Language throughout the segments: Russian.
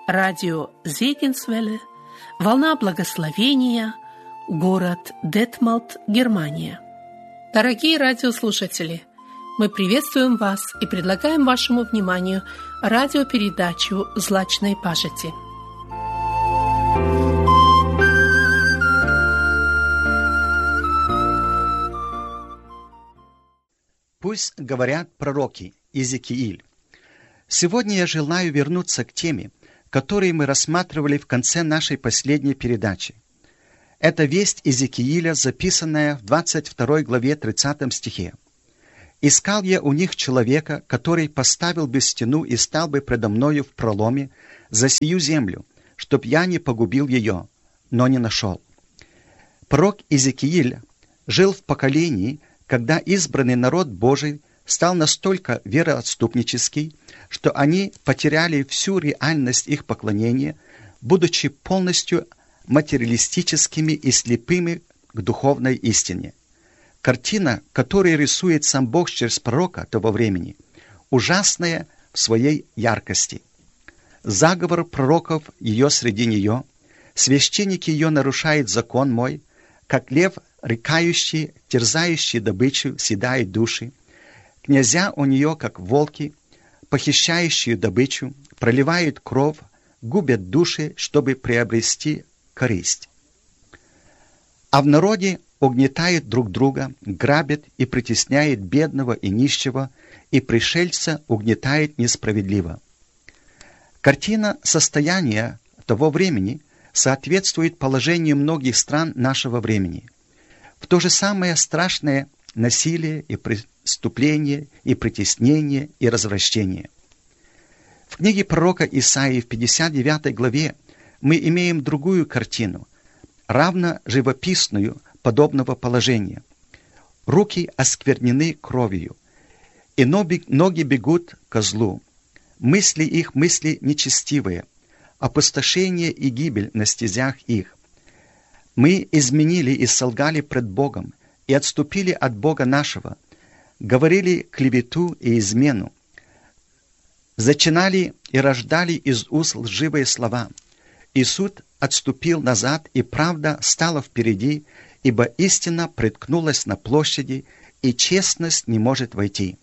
Радио Зегенсвелле, волна благословения, город Детмалт, Германия. Дорогие радиослушатели, мы приветствуем вас и предлагаем вашему вниманию радиопередачу «Злачной пажити». Пусть говорят пророки. Иезекииль. Сегодня я желаю вернуться к теме, которую мы рассматривали в конце нашей последней передачи. Это весть Иезекииля, записанная в 22 главе 30 стихе. «Искал я у них человека, который поставил бы стену и стал бы предо мною в проломе за сию землю, чтоб я не погубил ее, но не нашел». Пророк Иезекииль жил в поколении, когда избранный народ Божий стал настолько вероотступнический, что они потеряли всю реальность их поклонения, будучи полностью материалистическими и слепыми к духовной истине. Картина, которую рисует сам Бог через пророка того времени, ужасная в своей яркости. Заговор пророков ее среди нее, священники ее нарушают закон мой, как лев, рыкающий, терзающий добычу, съедает души. Князья у нее, как волки, похищающие добычу, проливают кровь, губят души, чтобы приобрести корысть. А в народе угнетают друг друга, грабят и притесняют бедного и нищего, и пришельца угнетают несправедливо. Картина состояния того времени соответствует положению многих стран нашего времени. В то же самое страшное насилие и преступление, и притеснение, и развращение. В книге пророка Исаии в 59 главе мы имеем другую картину, равно живописную подобного положения. Руки осквернены кровью, и ноги бегут ко злу. Мысли их мысли нечестивые, опустошение и гибель на стезях их. Мы изменили и солгали пред Богом, и отступили от Бога нашего, говорили клевету и измену, зачинали и рождали из уст лживые слова, и суд отступил назад, и правда стала впереди, ибо истина приткнулась на площади, и честность не может войти».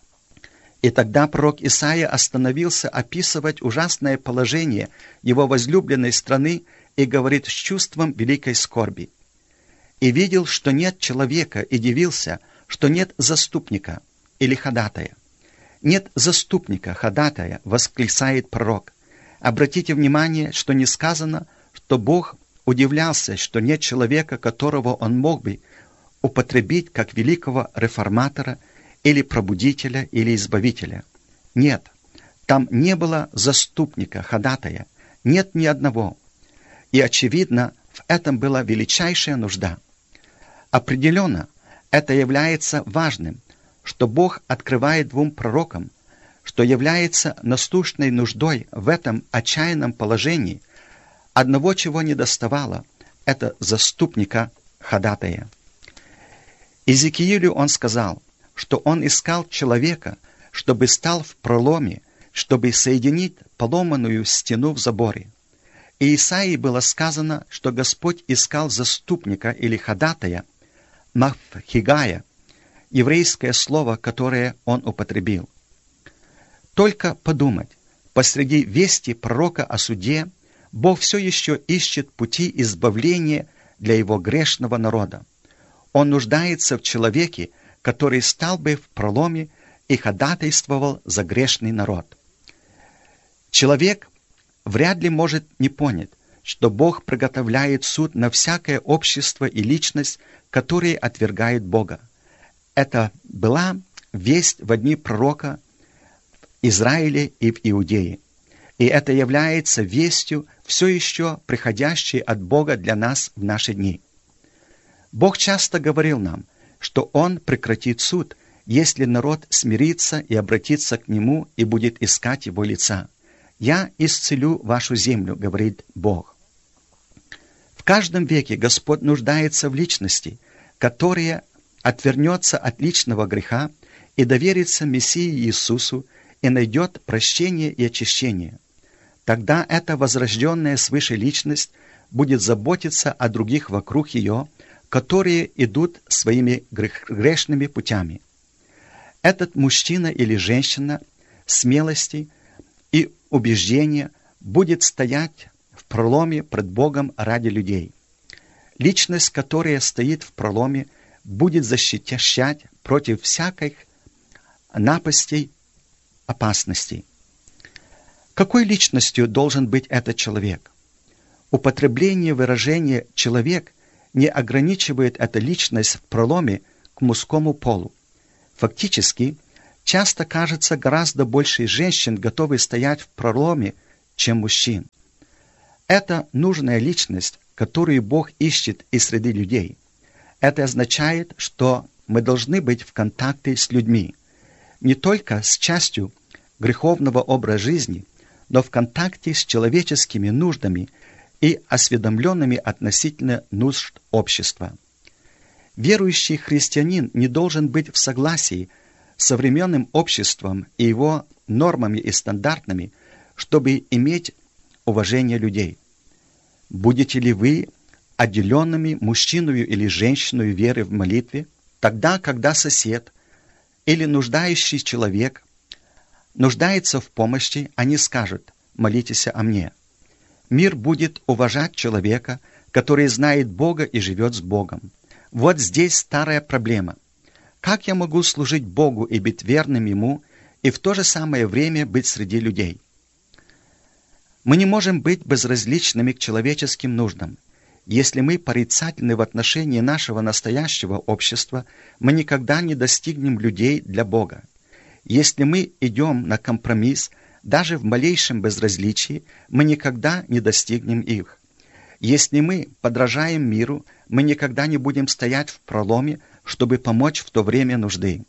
И тогда пророк Исаия остановился описывать ужасное положение его возлюбленной страны и говорит с чувством великой скорби. «И видел, что нет человека, и дивился, что нет заступника или ходатая». «Нет заступника, ходатая», — восклицает пророк. Обратите внимание, что не сказано, что Бог удивлялся, что нет человека, которого он мог бы употребить как великого реформатора или пробудителя или избавителя. Нет, там не было заступника, ходатая, нет ни одного. И, очевидно, в этом была величайшая нужда. Определенно, это является важным, что Бог открывает двум пророкам, что является насущной нуждой в этом отчаянном положении. Одного, чего не доставало, это заступника, ходатая. Иезекиилю он сказал, что он искал человека, чтобы стал в проломе, чтобы соединить поломанную стену в заборе. И Исаии было сказано, что Господь искал заступника или ходатая, мафхигая, еврейское слово, которое он употребил. Только подумать, посреди вести пророка о суде, Бог все еще ищет пути избавления для его грешного народа. Он нуждается в человеке, который стал бы в проломе и ходатайствовал за грешный народ. Человек вряд ли может не понять, что Бог приготовляет суд на всякое общество и личность, которые отвергают Бога. Это была весть в дни пророка в Израиле и в Иудее. И это является вестью, все еще приходящей от Бога для нас в наши дни. Бог часто говорил нам, что Он прекратит суд, если народ смирится и обратится к Нему и будет искать Его лица. «Я исцелю вашу землю», — говорит Бог. В каждом веке Господь нуждается в личности, которая отвернется от личного греха и доверится Мессии Иисусу и найдет прощение и очищение. Тогда эта возрожденная свыше личность будет заботиться о других вокруг ее, которые идут своими грешными путями. Этот мужчина или женщина смелости и убеждения будет стоять в проломе пред Богом ради людей. Личность, которая стоит в проломе, будет защищать против всяких напастей, опасностей. Какой личностью должен быть этот человек? Употребление выражения «человек» не ограничивает эту личность в проломе к мужскому полу. Фактически, часто кажется гораздо больше женщин готовы стоять в проломе, чем мужчин. Это нужная личность, которую Бог ищет из среды людей. Это означает, что мы должны быть в контакте с людьми, не только с частью греховного образа жизни, но в контакте с человеческими нуждами и осведомленными относительно нужд общества. Верующий христианин не должен быть в согласии с современным обществом и его нормами и стандартами, чтобы иметь уважение людей. Будете ли вы отделенными мужчиною или женщиной веры в молитве, тогда, когда сосед или нуждающий человек нуждается в помощи, они скажут: «Молитесь о мне». Мир будет уважать человека, который знает Бога и живет с Богом. Вот здесь старая проблема. Как я могу служить Богу и быть верным Ему, и в то же самое время быть среди людей? Мы не можем быть безразличными к человеческим нуждам. Если мы порицательны в отношении нашего настоящего общества, мы никогда не достигнем людей для Бога. Если мы идем на компромисс, даже в малейшем безразличии, мы никогда не достигнем их. Если мы подражаем миру, мы никогда не будем стоять в проломе, чтобы помочь в то время нужды.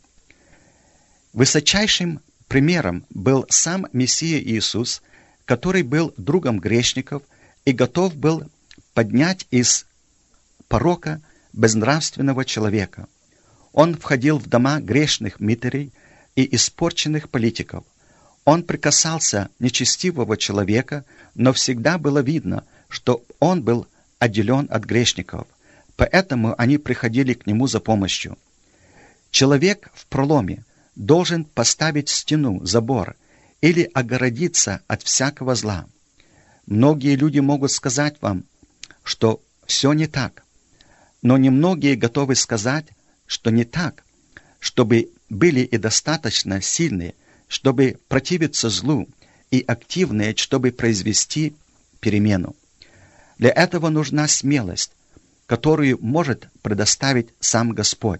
Высочайшим примером был сам Мессия Иисус, который был другом грешников и готов был поднять из порока безнравственного человека. Он входил в дома грешных мытарей и испорченных политиков. Он прикасался нечестивого человека, но всегда было видно, что он был отделен от грешников, поэтому они приходили к нему за помощью. Человек в проломе должен поставить стену, забор, или огородиться от всякого зла. Многие люди могут сказать вам, что все не так, но немногие готовы сказать, что не так, чтобы были и достаточно сильные, чтобы противиться злу, и активные, чтобы произвести перемену. Для этого нужна смелость, которую может предоставить сам Господь.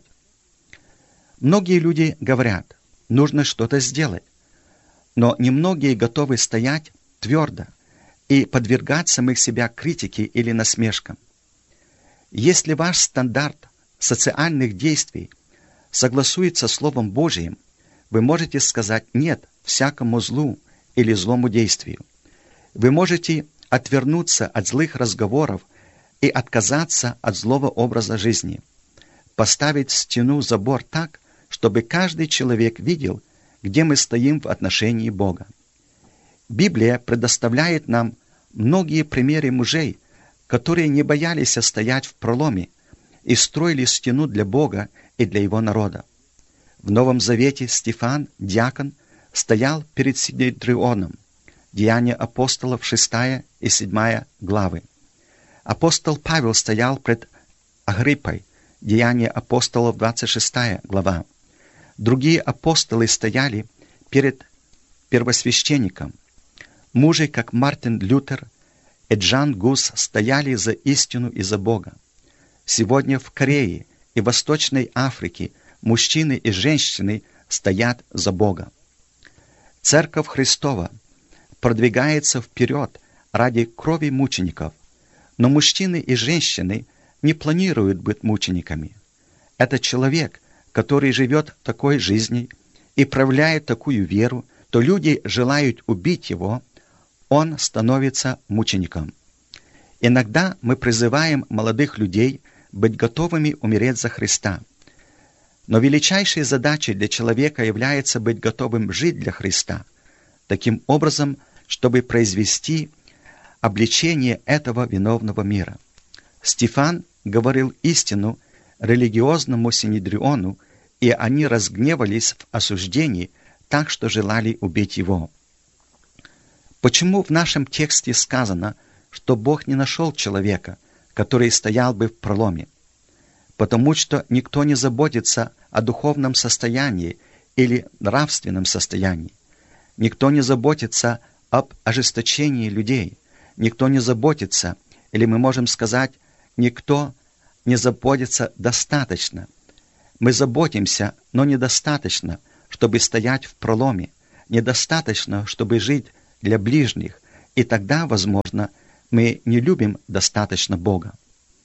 Многие люди говорят: нужно что-то сделать, но немногие готовы стоять твердо и подвергать самих себя критике или насмешкам. Если ваш стандарт социальных действий согласуется с Словом Божиим, вы можете сказать «нет» всякому злу или злому действию. Вы можете отвернуться от злых разговоров и отказаться от злого образа жизни. Поставить стену, забор так, чтобы каждый человек видел, где мы стоим в отношении Бога. Библия предоставляет нам многие примеры мужей, которые не боялись стоять в проломе и строили стену для Бога и для Его народа. В Новом Завете Стефан, диакон, стоял перед Синедрионом. Деяния апостолов 6 и 7 главы. Апостол Павел стоял пред Агриппой. Деяния апостолов 26 глава. Другие апостолы стояли перед первосвященником. Мужи, как Мартин Лютер и Джан Гус, стояли за истину и за Бога. Сегодня в Корее и Восточной Африке мужчины и женщины стоят за Бога. Церковь Христова продвигается вперед ради крови мучеников, но мужчины и женщины не планируют быть мучениками. Это человек, который живет такой жизнью и проявляет такую веру, то люди желают убить его, он становится мучеником. Иногда мы призываем молодых людей быть готовыми умереть за Христа. Но величайшей задачей для человека является быть готовым жить для Христа. Таким образом, чтобы произвести обличение этого виновного мира. Стефан говорил истину религиозному синедриону, и они разгневались в осуждении, так что желали убить его. Почему в нашем тексте сказано, что Бог не нашел человека, который стоял бы в проломе? Потому что никто не заботится о духовном состоянии или нравственном состоянии. Никто не заботится об ожесточении людей. Никто не заботится, или мы можем сказать, никто не заботится достаточно. Мы заботимся, но недостаточно, чтобы стоять в проломе, недостаточно, чтобы жить для ближних, и тогда, возможно, мы не любим достаточно Бога.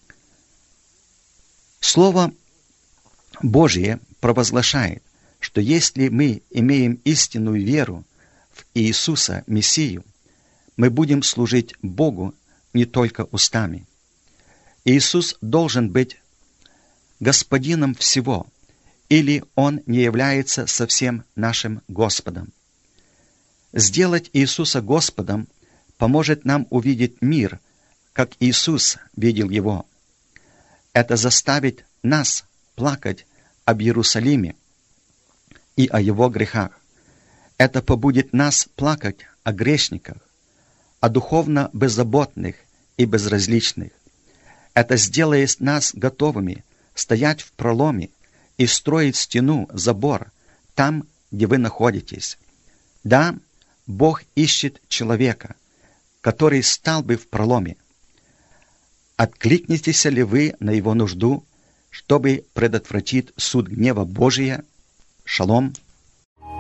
Слово Божье провозглашает, что если мы имеем истинную веру в Иисуса, Мессию, мы будем служить Богу не только устами. Иисус должен быть Господином всего, или Он не является совсем нашим Господом. Сделать Иисуса Господом поможет нам увидеть мир, как Иисус видел его. Это заставит нас плакать об Иерусалиме и о его грехах. Это побудит нас плакать о грешниках, о духовно беззаботных и безразличных. Это сделает нас готовыми стоять в проломе и строить стену, забор, там, где вы находитесь. Да, Бог ищет человека, который стал бы в проломе. Откликнетесь ли вы на его нужду, чтобы предотвратить суд гнева Божия? Шалом.